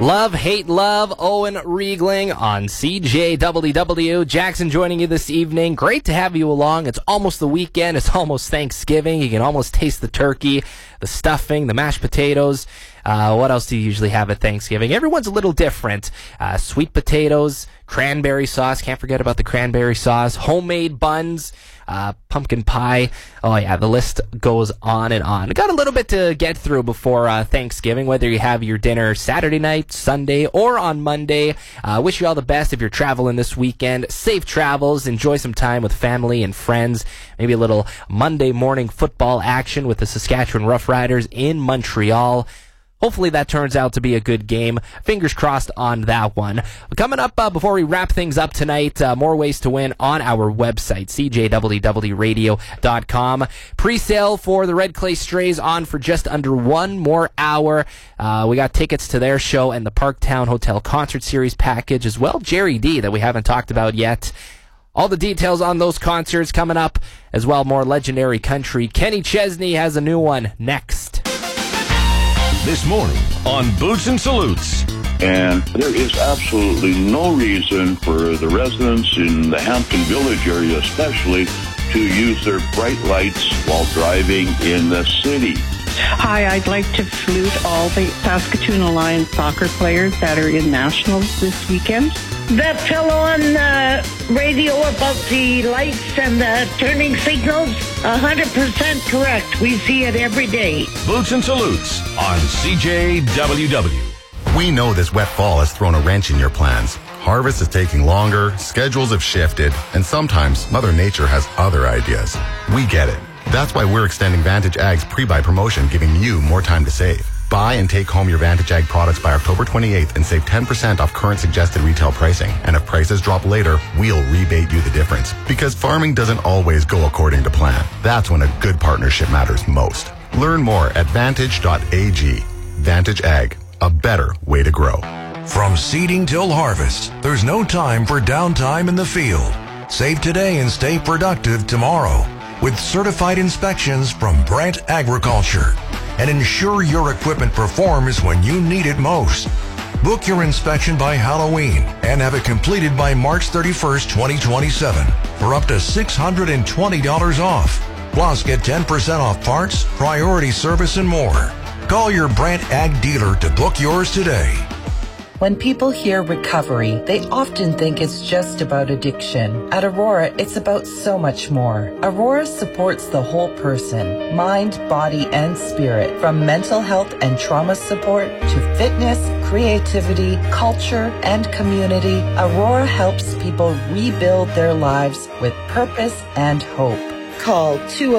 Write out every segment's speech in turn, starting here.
Love, hate, love, Owen Riegling on CJWW. Jackson joining you this evening. Great to have you along. It's almost the weekend. It's almost Thanksgiving. You can almost taste the turkey, the stuffing, the mashed potatoes. What else do you usually have at Thanksgiving? Everyone's a little different. Sweet potatoes, cranberry sauce. Can't forget about the cranberry sauce. Homemade buns. Pumpkin pie. Oh yeah, the list goes on and on. Got a little bit to get through before Thanksgiving, whether you have your dinner Saturday night, Sunday, or on Monday. Wish you all the best if you're traveling this weekend. Safe travels. Enjoy some time with family and friends. Maybe a little Monday morning football action with the Saskatchewan Roughriders in Montreal. Hopefully that turns out to be a good game. Fingers crossed on that one. Coming up, before we wrap things up tonight, more ways to win on our website, cjwwradio.com. Pre-sale for the Red Clay Strays on for just under 1 more hour. We got tickets to their show and the Parktown Hotel Concert Series package as well. Jerry D that we haven't talked about yet. All the details on those concerts coming up, as well more legendary country. Kenny Chesney has a new one next. This morning on Boots and Salutes. And there is absolutely no reason for the residents in the Hampton Village area especially to use their bright lights while driving in the city. Hi, I'd like to salute all the Saskatoon Alliance soccer players that are in nationals this weekend. That fellow on radio about the lights and the turning signals, 100% correct. We see it every day. Boots and Salutes on CJWW. We know this wet fall has thrown a wrench in your plans. Harvest is taking longer, schedules have shifted, and sometimes Mother Nature has other ideas. We get it. That's why we're extending Vantage Ag's pre-buy promotion, giving you more time to save. Buy and take home your Vantage Ag products by October 28th and save 10% off current suggested retail pricing. And if prices drop later, we'll rebate you the difference. Because farming doesn't always go according to plan. That's when a good partnership matters most. Learn more at vantage.ag. Vantage Ag, a better way to grow. From seeding till harvest, there's no time for downtime in the field. Save today and stay productive tomorrow with certified inspections from Brant Agriculture. And ensure your equipment performs when you need it most. Book your inspection by Halloween and have it completed by March 31st, 2027 for up to $620 off. Plus, get 10% off parts, priority service, and more. Call your Brant Ag dealer to book yours today. When people hear recovery, they often think it's just about addiction. At Aurora, it's about so much more. Aurora supports the whole person, mind, body, and spirit, from mental health and trauma support to fitness, creativity, culture, and community. Aurora helps people rebuild their lives with purpose and hope. Call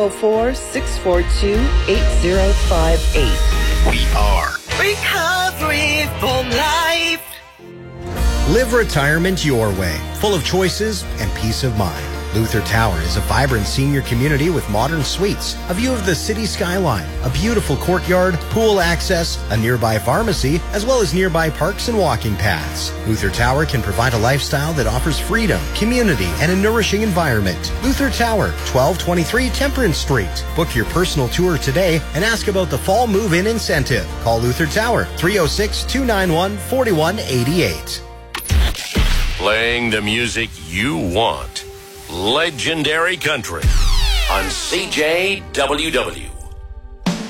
204-642-8058. We are Recovery for Life. Live retirement your way, full of choices and peace of mind. Luther Tower is a vibrant senior community with modern suites, a view of the city skyline, a beautiful courtyard, pool access, a nearby pharmacy, as well as nearby parks and walking paths. Luther Tower can provide a lifestyle that offers freedom, community, and a nourishing environment. Luther Tower, 1223 Temperance Street. Book your personal tour today and ask about the fall move-in incentive. Call Luther Tower, 306-291-4188. playing the music you want. Legendary Country on CJWW.